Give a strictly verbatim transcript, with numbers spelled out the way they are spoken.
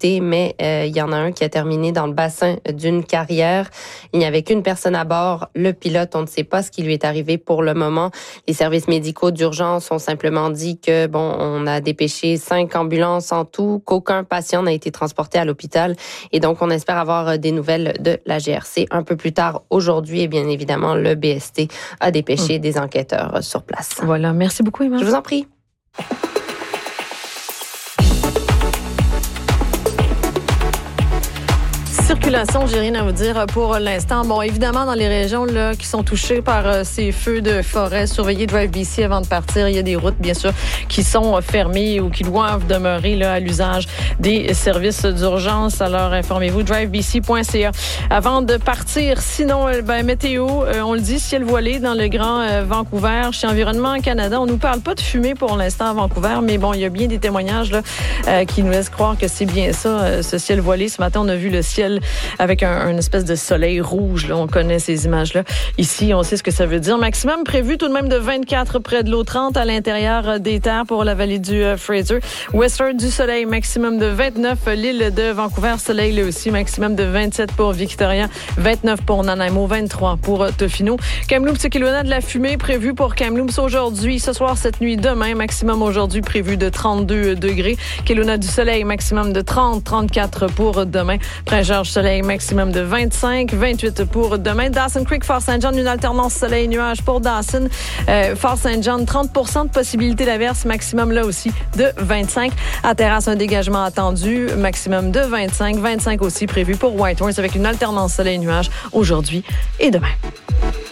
été, mais euh, il y en a un qui a terminé dans le bassin d'une carrière. Il n'y avait qu'une personne à bord. Le pilote, on ne sait pas ce qui lui est arrivé pour le moment. Les services médicaux d'urgence ont simplement dit que, bon, on a dépêché cinq ambulances en tout, qu'aucun patient n'a été transporté à l'hôpital. Et donc, on espère avoir des nouvelles de la G R C un peu plus tard aujourd'hui. Et bien évidemment, le B S T a dépêché mmh. des enquêteurs sur place. Voilà. Merci beaucoup, Emma. Je vous en prie. Circulation, j'ai rien à vous dire pour l'instant. Bon, évidemment, dans les régions là qui sont touchées par euh, ces feux de forêt, surveillez Drive B C avant de partir. Il y a des routes, bien sûr, qui sont fermées ou qui doivent demeurer là à l'usage des services d'urgence. Alors, informez-vous, drive b c point c a avant de partir. Sinon, ben, météo, euh, on le dit, ciel voilé dans le Grand euh, Vancouver. Chez Environnement Canada, on nous parle pas de fumée pour l'instant à Vancouver, mais bon, il y a bien des témoignages là euh, qui nous laissent croire que c'est bien ça, euh, ce ciel voilé. Ce matin, on a vu le ciel avec un, une espèce de soleil rouge. Là, on connaît ces images-là. Ici, on sait ce que ça veut dire. Maximum prévu tout de même de vingt-quatre près de l'eau, trente à l'intérieur des terres pour la vallée du euh, Fraser. Western, du soleil, maximum de vingt-neuf. L'île de Vancouver, soleil là aussi, maximum de vingt-sept pour Victoria, vingt-neuf pour Nanaimo, vingt-trois pour Tofino. Kamloops, Kelowna, de la fumée prévue pour Kamloops aujourd'hui, ce soir, cette nuit, demain, maximum aujourd'hui prévu de trente-deux degrés. Kelowna, du soleil, maximum de trente, trente-quatre pour demain. Prince-Georges, soleil, maximum de vingt-cinq, vingt-huit pour demain. Dawson Creek, Fort Saint-John, une alternance soleil-nuage pour Dawson. Euh, Fort Saint-John, trente pour cent de possibilité d'averse, maximum là aussi de vingt-cinq. À Terrasse, un dégagement attendu, maximum de vingt-cinq, vingt-cinq aussi prévu pour Whitehorse avec une alternance soleil-nuage aujourd'hui et demain.